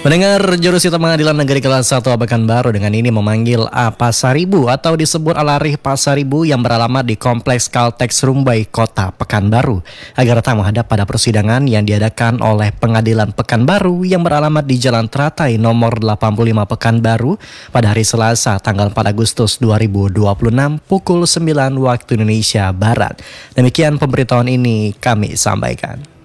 Mendengar jurusita Pengadilan Negeri Kelas 1 Pekanbaru dengan ini memanggil A Pasaribu atau disebut Alarih Pasaribu yang beralamat di Kompleks Caltex Rumbai, Kota Pekanbaru agar tak menghadap pada persidangan yang diadakan oleh Pengadilan Pekanbaru yang beralamat di Jalan Teratai nomor 85 Pekanbaru pada hari Selasa tanggal 4 Agustus 2026 pukul 9 waktu Indonesia Barat. Demikian pemberitahuan ini kami sampaikan.